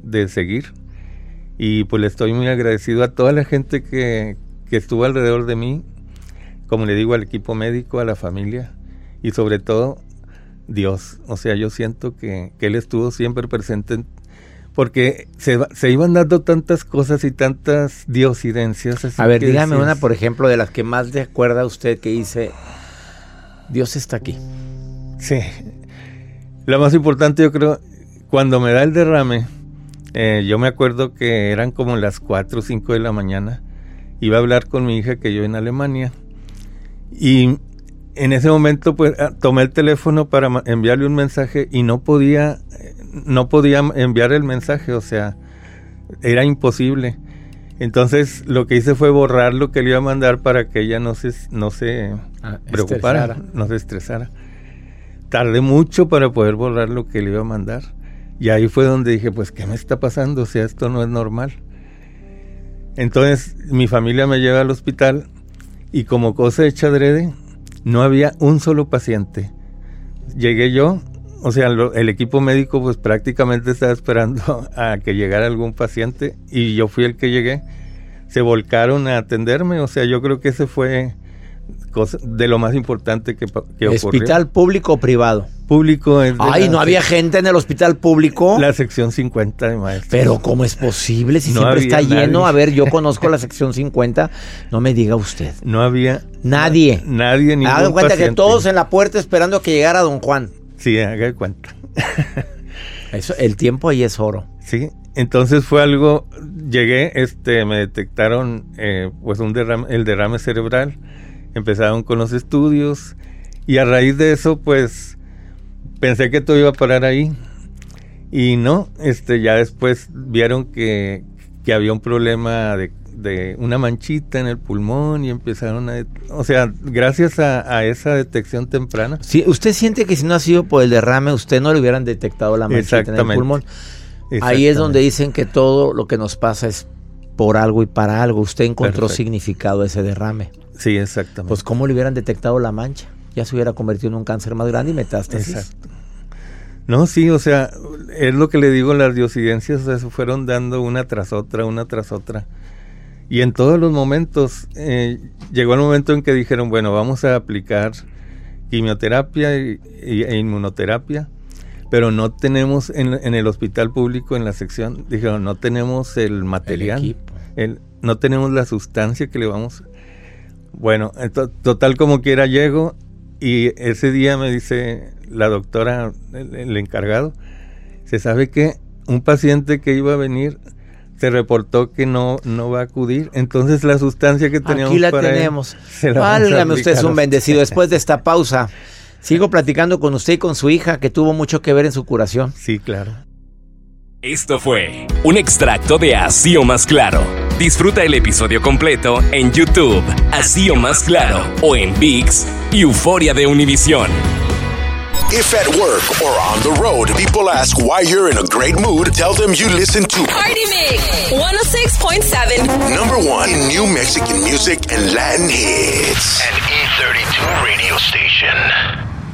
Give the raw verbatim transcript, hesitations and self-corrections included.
de seguir. Y pues le estoy muy agradecido a toda la gente que, que estuvo alrededor de mí, como le digo, al equipo médico, a la familia y sobre todo Dios. O sea, yo siento que, que Él estuvo siempre presente, porque se, se iban dando tantas cosas y tantas diosidencias. A ver, dígame decís, una, por ejemplo, de las que más le acuerda usted que dice, Dios está aquí. Sí, lo más importante yo creo, cuando me da el derrame, eh, yo me acuerdo que eran como las cuatro o cinco de la mañana, iba a hablar con mi hija que yo en Alemania, y en ese momento pues tomé el teléfono para enviarle un mensaje y no podía, no podía enviar el mensaje, o sea, era imposible. Entonces lo que hice fue borrar lo que le iba a mandar para que ella no se, no se ah, preocupara, estresara. no se estresara. Tardé mucho para poder borrar lo que le iba a mandar. Y ahí fue donde dije, pues, ¿qué me está pasando? O sea, esto no es normal. Entonces, mi familia me lleva al hospital y como cosa hecha adrede, no había un solo paciente. Llegué yo, o sea, lo, el equipo médico pues prácticamente estaba esperando a que llegara algún paciente y yo fui el que llegué. Se volcaron a atenderme, o sea, yo creo que ese fue cosa de lo más importante que, que ocurrió. ¿Hospital público o privado? Público. Es de Ay, la, ¿no había gente en el hospital público? La sección cincuenta de maestros. Pero ¿cómo es posible si No siempre está había lleno? nadie. A ver, yo conozco la sección cincuenta, no me diga usted. No había Nadie. na- nadie, ningún Hagan cuenta paciente. que todos en la puerta esperando a que llegara don Juan. Sí, haga de cuenta. Eso, el tiempo ahí es oro. Sí, entonces fue algo, llegué, este, me detectaron eh, pues un derrame, el derrame cerebral, empezaron con los estudios y a raíz de eso pues pensé que todo iba a parar ahí y no, este, ya después vieron que, que había un problema de, de una manchita en el pulmón y empezaron a, o sea, gracias a, a esa detección temprana. Sí, ¿usted siente que si no ha sido por el derrame, usted no le hubieran detectado la manchita en el pulmón? Ahí es donde dicen que todo lo que nos pasa es por algo y para algo. Usted encontró Perfecto. significado a ese derrame. Sí, exactamente. Pues ¿cómo le hubieran detectado la mancha? Ya se hubiera convertido en un cáncer más grande y metástasis. Exacto. No, sí, o sea, es lo que le digo, las diosidencias, o sea, se fueron dando una tras otra, una tras otra. Y en todos los momentos, eh, llegó el momento en que dijeron, bueno, vamos a aplicar quimioterapia y, y, e inmunoterapia, pero no tenemos en, en el hospital público, en la sección, dijeron, no tenemos el material, El equipo. el, no tenemos la sustancia que le vamos... Bueno, to- total como quiera llego y ese día me dice la doctora, el, el encargado, se sabe que un paciente que iba a venir se reportó que no, no va a acudir, entonces la sustancia que teníamos Aquí la para él, tenemos. se la vamos a Válgame, usted es aplicar un a bendecido. Después de esta pausa, sigo platicando con usted y con su hija, que tuvo mucho que ver en su curación. Sí, claro. Esto fue un extracto de Así o Más Claro. Disfruta el episodio completo en YouTube, Así o Más Claro, o en ViX y Euforia de Univisión. If at work or on the road, people ask why you're in a great mood, tell them you listen to Party Mix one oh six point seven. number one in new Mexican music and Latin hits. An E thirty-two radio station.